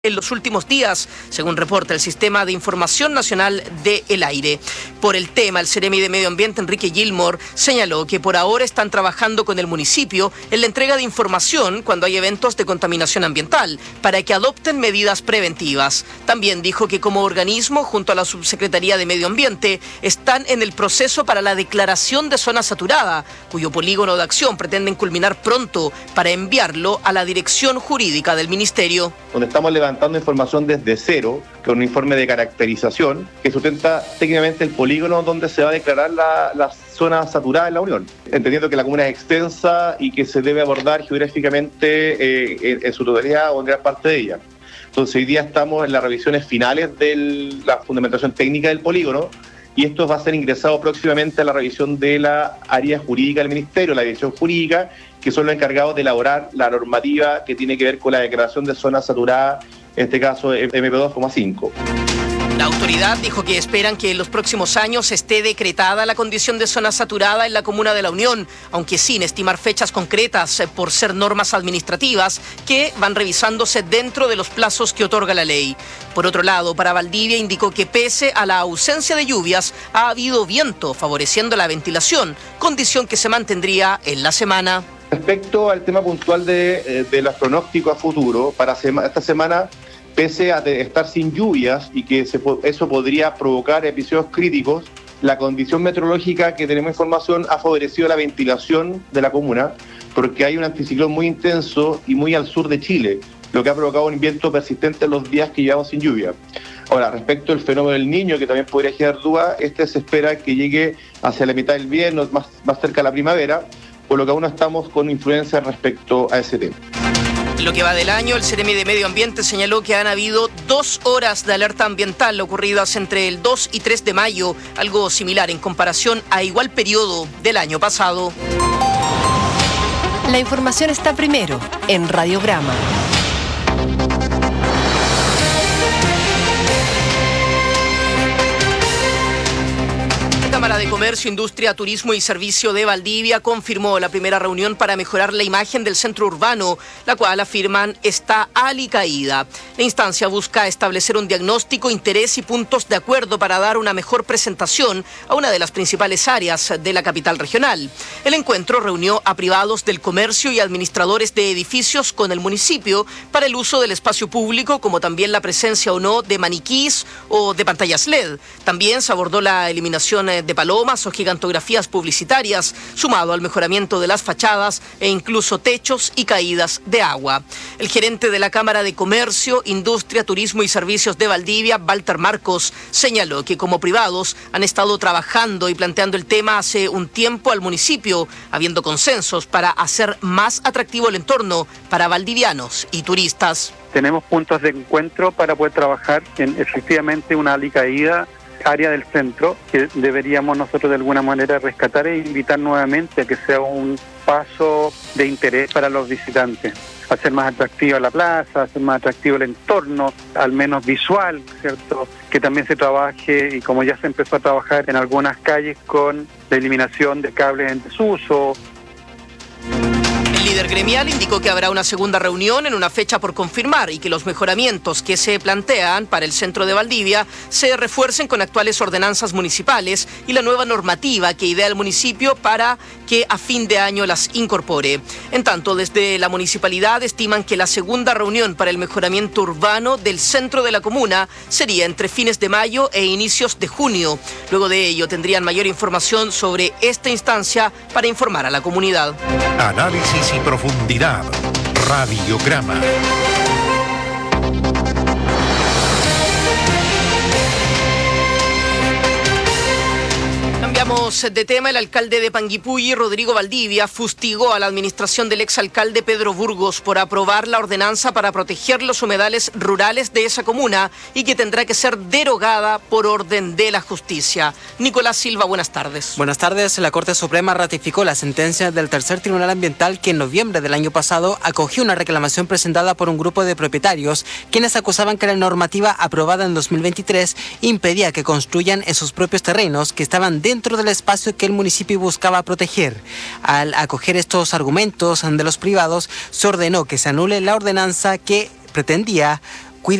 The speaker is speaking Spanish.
en los últimos días, según reporta el Sistema de Información Nacional del Aire. Por el tema, el Seremi de Medio Ambiente, Enrique Gilmore, señaló que por ahora están trabajando con el municipio en la entrega de información cuando hay eventos de contaminación ambiental, para que adopten medidas preventivas. También dijo que como organismo, junto a la Subsecretaría de Medio Ambiente, están en el proceso para la declaración de zona saturada, cuyo polígono de acción pretenden culminar pronto para enviarlo a la dirección jurídica del Ministerio. Donde estamos levantando información desde cero, con un informe de caracterización que sustenta técnicamente el polígono donde se va a declarar la zona saturada en la Unión, entendiendo que la comuna es extensa y que se debe abordar geográficamente en su totalidad o en gran parte de ella. Entonces hoy día estamos en las revisiones finales de la fundamentación técnica del polígono y esto va a ser ingresado próximamente a la revisión de la área jurídica del Ministerio, la dirección jurídica, que son los encargados de elaborar la normativa que tiene que ver con la declaración de zona saturada, en este caso MP2,5. La autoridad dijo que esperan que en los próximos años esté decretada la condición de zona saturada en la comuna de La Unión, aunque sin estimar fechas concretas por ser normas administrativas que van revisándose dentro de los plazos que otorga la ley. Por otro lado, para Valdivia indicó que pese a la ausencia de lluvias, ha habido viento favoreciendo la ventilación, condición que se mantendría en la semana. Respecto al tema puntual de los pronósticos a futuro, para esta semana, pese a estar sin lluvias y que eso podría provocar episodios críticos, la condición meteorológica que tenemos información ha favorecido la ventilación de la comuna, porque hay un anticiclón muy intenso y muy al sur de Chile, lo que ha provocado un viento persistente en los días que llevamos sin lluvia. Ahora, respecto al fenómeno del Niño, que también podría generar dudas, se espera que llegue hacia la mitad del invierno, más cerca de la primavera, por lo que aún no estamos con influencia respecto a ese tema. En lo que va del año, el Seremi de Medio Ambiente señaló que han habido 2 horas de alerta ambiental ocurridas entre el 2 y 3 de mayo, algo similar en comparación a igual periodo del año pasado. La información está primero en Radiograma. La Cámara de Comercio, Industria, Turismo y Servicio de Valdivia confirmó la primera reunión para mejorar la imagen del centro urbano, la cual afirman está alicaída. La instancia busca establecer un diagnóstico, interés y puntos de acuerdo para dar una mejor presentación a una de las principales áreas de la capital regional. El encuentro reunió a privados del comercio y administradores de edificios con el municipio para el uso del espacio público, como también la presencia o no de maniquís o de pantallas LED. También se abordó la eliminación de palomas o gigantografías publicitarias, sumado al mejoramiento de las fachadas e incluso techos y caídas de agua. El gerente de la Cámara de Comercio, Industria, Turismo y Servicios de Valdivia, Walter Marcos, señaló que como privados han estado trabajando y planteando el tema hace un tiempo al municipio, habiendo consensos para hacer más atractivo el entorno para valdivianos y turistas. Tenemos puntos de encuentro para poder trabajar en efectivamente una alicaída área del centro que deberíamos nosotros de alguna manera rescatar e invitar nuevamente a que sea un paso de interés para los visitantes, hacer más atractiva la plaza, hacer más atractivo el entorno, al menos visual, ¿cierto? Que también se trabaje, y como ya se empezó a trabajar en algunas calles, con la eliminación de cables en desuso. El líder gremial indicó que habrá una segunda reunión en una fecha por confirmar y que los mejoramientos que se plantean para el centro de Valdivia se refuercen con actuales ordenanzas municipales y la nueva normativa que idea el municipio para que a fin de año las incorpore. En tanto, desde la municipalidad estiman que la segunda reunión para el mejoramiento urbano del centro de la comuna sería entre fines de mayo e inicios de junio. Luego de ello tendrían mayor información sobre esta instancia para informar a la comunidad. Análisis y profundidad. Radiograma. Cambiamos de tema. El alcalde de Panguipulli, Rodrigo Valdivia, fustigó a la administración del exalcalde Pedro Burgos por aprobar la ordenanza para proteger los humedales rurales de esa comuna y que tendrá que ser derogada por orden de la justicia. Nicolás Silva, buenas tardes. Buenas tardes. La Corte Suprema ratificó la sentencia del Tercer Tribunal Ambiental que en noviembre del año pasado acogió una reclamación presentada por un grupo de propietarios quienes acusaban que la normativa aprobada en 2023 impedía que construyan en sus propios terrenos que estaban dentro del espacio que el municipio buscaba proteger. Al acoger estos argumentos de los privados, se ordenó que se anule la ordenanza que pretendía